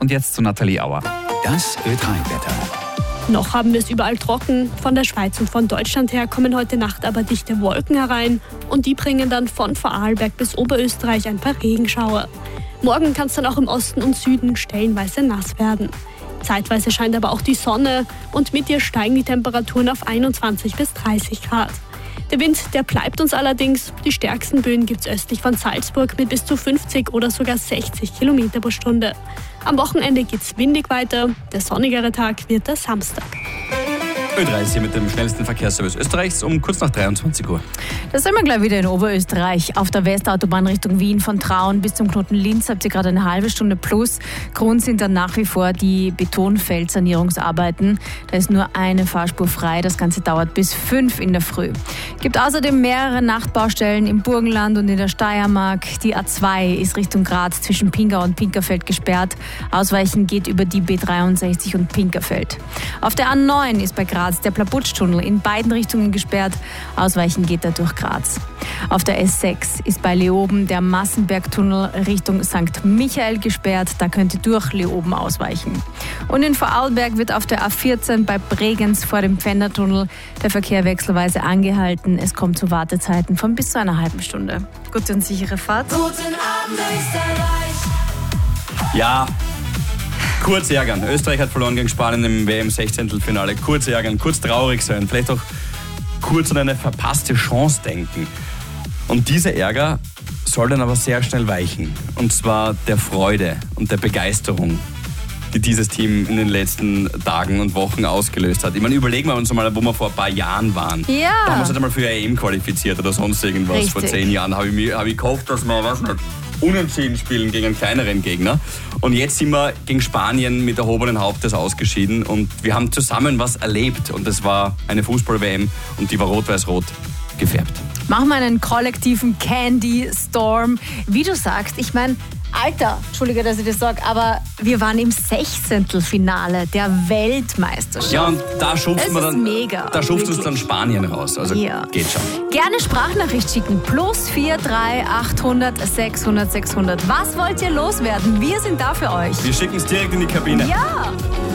Und jetzt zu Nathalie Auer. Das Ö3-Wetter. Noch haben wir es überall trocken. Von der Schweiz und von Deutschland her kommen heute Nacht aber dichte Wolken herein und die bringen dann von Vorarlberg bis Oberösterreich ein paar Regenschauer. Morgen kann es dann auch im Osten und Süden stellenweise nass werden. Zeitweise scheint aber auch die Sonne und mit ihr steigen die Temperaturen auf 21 bis 30 Grad. Der Wind, der bleibt uns allerdings. Die stärksten Böen gibt es östlich von Salzburg mit bis zu 50 oder sogar 60 Kilometer pro Stunde. Am Wochenende geht's windig weiter. Der sonnigere Tag wird der Samstag. Ö3 ist hier mit dem schnellsten Verkehrsservice Österreichs um kurz nach 23 Uhr. Da sind wir gleich wieder in Oberösterreich. Auf der Westautobahn Richtung Wien von Traun bis zum Knoten Linz habt ihr gerade eine halbe Stunde plus. Grund sind dann nach wie vor die Betonfeldsanierungsarbeiten. Da ist nur eine Fahrspur frei. Das Ganze dauert bis 5 in der Früh. Gibt außerdem mehrere Nachtbaustellen im Burgenland und in der Steiermark. Die A2 ist Richtung Graz zwischen Pingau und Pinkerfeld gesperrt. Ausweichen geht über die B63 und Pinkerfeld. Auf der A9 ist bei Graz der Plabutsch-Tunnel in beiden Richtungen gesperrt. Ausweichen geht da durch Graz. Auf der S6 ist bei Leoben der Massenbergtunnel Richtung St. Michael gesperrt. Da könnt ihr durch Leoben ausweichen. Und in Vorarlberg wird auf der A14 bei Bregenz vor dem Pfändertunnel der Verkehr wechselweise angehalten. Es kommt zu Wartezeiten von bis zu einer halben Stunde. Gute und sichere Fahrt. Guten Abend, Österreich. Ja, kurz ärgern. Österreich hat verloren gegen Spanien im WM-16-Finale. Kurz ärgern, kurz traurig sein, vielleicht auch kurz an eine verpasste Chance denken. Und dieser Ärger soll dann aber sehr schnell weichen. Und zwar der Freude und der Begeisterung, die dieses Team in den letzten Tagen und Wochen ausgelöst hat. Ich meine, überlegen wir uns mal, wo wir vor ein paar Jahren waren. Ja. Da haben wir uns halt einmal für EM qualifiziert oder sonst irgendwas. Richtig. Vor 10 Jahren habe ich gehofft, dass wir, unentschieden spielen gegen einen kleineren Gegner. Und jetzt sind wir gegen Spanien mit erhobenen Hauptes ausgeschieden und wir haben zusammen was erlebt. Und das war eine Fußball-WM und die war rot-weiß-rot gefärbt. Machen wir einen kollektiven Candy Storm. Wie du sagst, ich meine, Alter, Entschuldige, dass ich das sage, aber wir waren im 16. Finale der Weltmeisterschaft. Ja, und da schupft Es man ist dann, mega, da schupft uns wirklich. dann Spanien raus. Also Ja. geht schon. Gerne Sprachnachricht schicken. +43 800 600 600. Was wollt ihr loswerden? Wir sind da für euch. Wir schicken es direkt in die Kabine. Ja!